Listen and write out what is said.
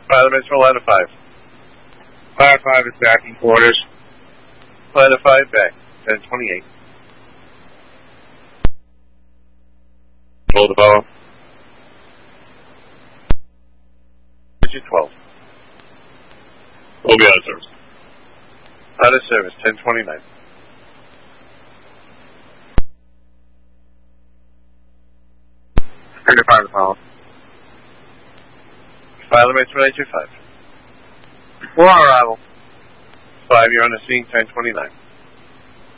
Pilot Metro, ladder 5. Ladder 5 is back in quarters. Ladder 5 back, 1028. Hold the follow. Digit 12. We'll be out of service. Out of service, 1029. Clear to fire the follow. Pilot Metro 925. We're on arrival. 5, you're on the scene, 1029.